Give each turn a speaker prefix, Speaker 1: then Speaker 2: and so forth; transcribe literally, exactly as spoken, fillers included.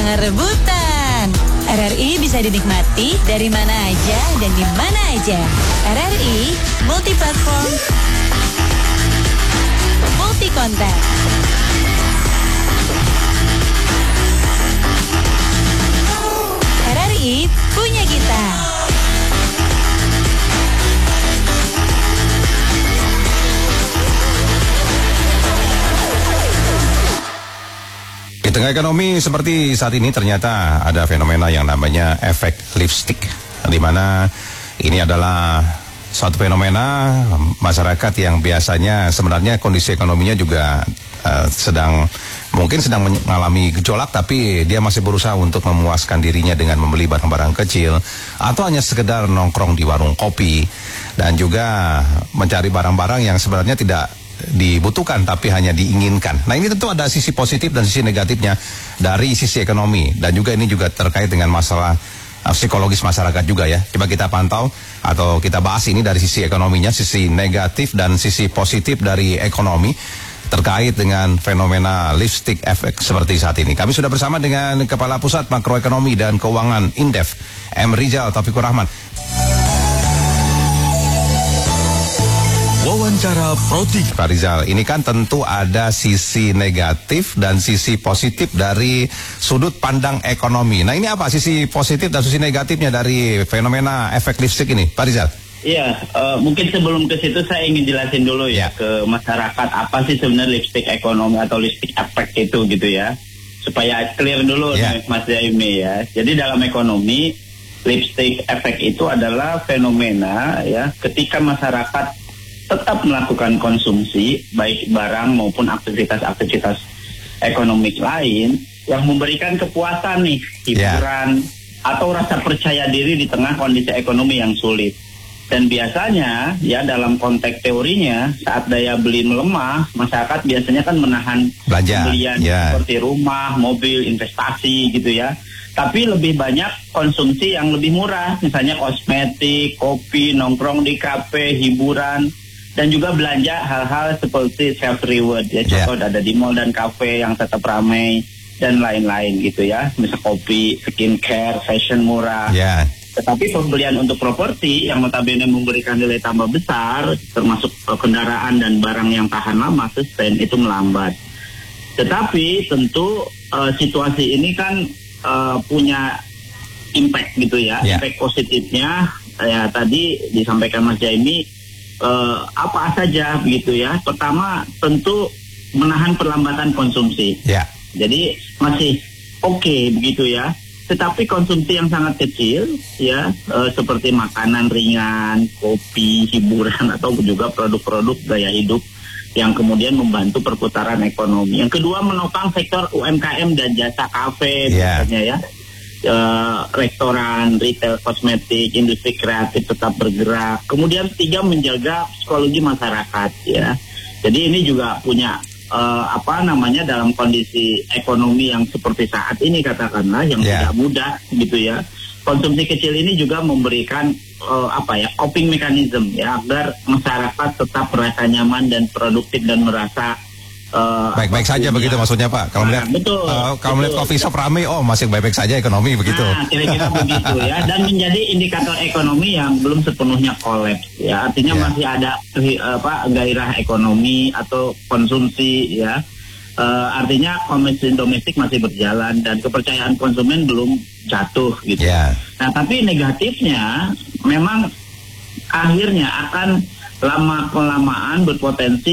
Speaker 1: jangan rebutan. R R I bisa dinikmati dari mana aja dan di mana aja. R R I multi platform, multi konten. R R I punya kita.
Speaker 2: Di tengah ekonomi seperti saat ini ternyata ada fenomena yang namanya efek lipstick, di mana ini adalah suatu fenomena masyarakat yang biasanya sebenarnya kondisi ekonominya juga uh, sedang mungkin sedang mengalami gejolak, tapi dia masih berusaha untuk memuaskan dirinya dengan membeli barang-barang kecil atau hanya sekedar nongkrong di warung kopi dan juga mencari barang-barang yang sebenarnya tidak dibutuhkan tapi hanya diinginkan. Nah, ini tentu ada sisi positif dan sisi negatifnya dari sisi ekonomi, dan juga ini juga terkait dengan masalah uh, psikologis masyarakat juga ya. Coba kita pantau atau kita bahas ini dari sisi ekonominya, sisi negatif dan sisi positif dari ekonomi terkait dengan fenomena lipstick effect seperti saat ini. Kami sudah bersama dengan Kepala Pusat Makroekonomi dan Keuangan Indef, M. Rizal Taufikur Rahman.
Speaker 3: Wawancara Protik.
Speaker 2: Pak Rizal, ini kan tentu ada sisi negatif dan sisi positif dari sudut pandang ekonomi. Nah, ini apa sisi positif dan sisi negatifnya dari fenomena efek lipstick ini, Pak Rizal?
Speaker 4: Iya, uh, mungkin sebelum ke situ saya ingin jelasin dulu ya, ya ke masyarakat apa sih sebenarnya lipstick ekonomi atau lipstick effect itu gitu ya, supaya clear dulu ya, nih, Mas Jaime ya. Jadi dalam ekonomi lipstick effect itu adalah fenomena ya ketika masyarakat tetap melakukan konsumsi baik barang maupun aktivitas-aktivitas ekonomi lain yang memberikan kepuasan nih, hiburan yeah. atau rasa percaya diri di tengah kondisi ekonomi yang sulit. Dan biasanya ya dalam konteks teorinya saat daya beli melemah, masyarakat biasanya kan menahan
Speaker 2: belanja
Speaker 4: pembelian yeah. seperti rumah, mobil, investasi gitu ya. Tapi lebih banyak konsumsi yang lebih murah, misalnya kosmetik, kopi, nongkrong di kafe, hiburan, dan juga belanja hal-hal seperti self reward ya, contoh yeah. ada di mall dan kafe yang tetap ramai dan lain-lain gitu ya, misal kopi, skincare, fashion murah.
Speaker 2: Yeah.
Speaker 4: Tetapi pembelian untuk properti yang notabene memberikan nilai tambah besar, termasuk kendaraan dan barang yang tahan lama, sustain, itu melambat. Tetapi tentu uh, situasi ini kan uh, punya impact gitu ya, yeah. impact positifnya ya tadi disampaikan Mas Jaime. Uh, apa saja begitu ya. Pertama tentu menahan perlambatan konsumsi.
Speaker 2: Ya.
Speaker 4: Jadi masih oke okay, begitu ya. Tetapi konsumsi yang sangat kecil ya, uh, seperti makanan ringan, kopi, hiburan atau juga produk-produk gaya hidup yang kemudian membantu perputaran ekonomi. Yang kedua menopang sektor U M K M dan jasa kafe
Speaker 2: yeah.
Speaker 4: misalnya ya. Uh, restoran, retail, kosmetik, industri kreatif tetap bergerak. Kemudian tiga, menjaga psikologi masyarakat ya. Jadi ini juga punya uh, apa namanya dalam kondisi ekonomi yang seperti saat ini katakanlah yang yeah. tidak mudah gitu ya. Konsumsi kecil ini juga memberikan uh, apa ya coping mechanism ya agar masyarakat tetap merasa nyaman dan produktif dan merasa Uh,
Speaker 2: baik-baik saja begitu maksudnya Pak. Kalau melihat
Speaker 4: nah, betul,
Speaker 2: uh, kalau
Speaker 4: betul.
Speaker 2: melihat coffee shop ramai, oh masih baik-baik saja ekonomi begitu.
Speaker 4: Nah, kira-kira begitu ya. Dan menjadi indikator ekonomi yang belum sepenuhnya kolaps ya. Artinya yeah. masih ada apa gairah ekonomi atau konsumsi ya. Uh, artinya konsumsi domestik masih berjalan dan kepercayaan konsumen belum jatuh gitu.
Speaker 2: Yeah.
Speaker 4: Nah, tapi negatifnya memang akhirnya akan lama kelamaan berpotensi